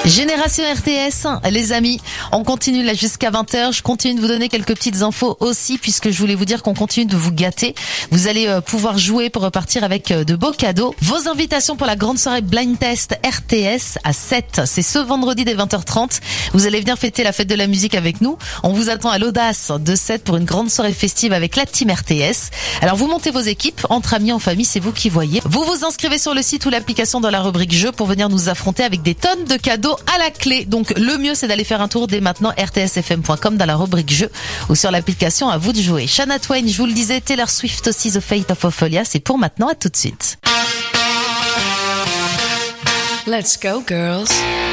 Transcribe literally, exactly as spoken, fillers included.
Génération R T S, les amis, on continue là jusqu'à vingt heures. Je continue de vous donner quelques petites infos aussi, puisque je voulais vous dire qu'on continue de vous gâter. Vous allez euh, pouvoir jouer pour repartir avec euh, de beaux cadeaux. Vos invitations pour la grande soirée Blind Test R T S à sept, c'est ce vendredi dès vingt heures trente. Vous allez venir fêter la fête de la musique avec nous. On vous attend à l'Audace de sept pour une grande soirée festive avec la team R T S. Alors vous montez vos équipes, entre amis, en famille, c'est vous qui voyez. Vous vous inscrivez sur le site ou l'application dans la rubrique jeux pour venir nous affronter avec des tonnes de cadeaux à la clé. Donc le mieux c'est d'aller faire un tour dès maintenant r t s f m point com dans la rubrique jeux ou sur l'application. À vous de jouer. Shania Twain, je vous le disais, Taylor Swift aussi, The Fate of Ophelia, c'est pour maintenant. À tout de suite. Let's go girls.